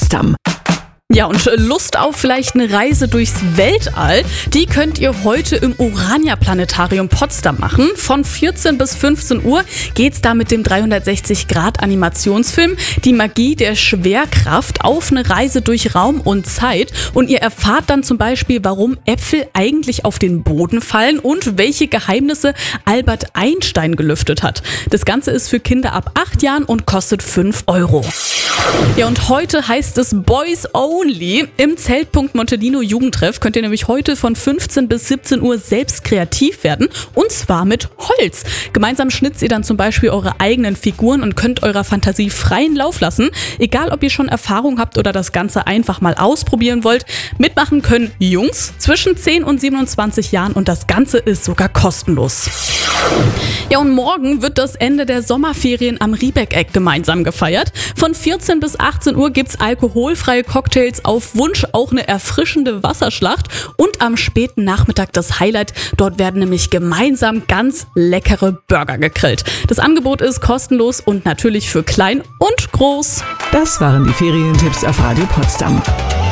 Potsdam. Ja, und Lust auf vielleicht eine Reise durchs Weltall, die könnt ihr heute im Urania-Planetarium Potsdam machen. Von 14 bis 15 Uhr geht's da mit dem 360-Grad-Animationsfilm Die Magie der Schwerkraft auf eine Reise durch Raum und Zeit. Und ihr erfahrt dann zum Beispiel, warum Äpfel eigentlich auf den Boden fallen und welche Geheimnisse Albert Einstein gelüftet hat. Das Ganze ist für Kinder ab 8 Jahren und kostet 5 Euro. Ja, und heute heißt es Boys Only. Im Zeltpunkt Montelino Jugendtreff könnt ihr nämlich heute von 15 bis 17 Uhr selbst kreativ werden. Und zwar mit Holz. Gemeinsam schnitzt ihr dann zum Beispiel eure eigenen Figuren und könnt eurer Fantasie freien Lauf lassen. Egal, ob ihr schon Erfahrung habt oder das Ganze einfach mal ausprobieren wollt. Mitmachen können Jungs zwischen 10 und 27 Jahren und das Ganze ist sogar kostenlos. Ja, und morgen wird das Ende der Sommerferien am Riebeck-Eck gemeinsam gefeiert. Von 14 bis 18 Uhr gibt's alkoholfreie Cocktails, auf Wunsch auch eine erfrischende Wasserschlacht und am späten Nachmittag das Highlight. Dort werden nämlich gemeinsam ganz leckere Burger gegrillt. Das Angebot ist kostenlos und natürlich für klein und groß. Das waren die Ferientipps auf Radio Potsdam.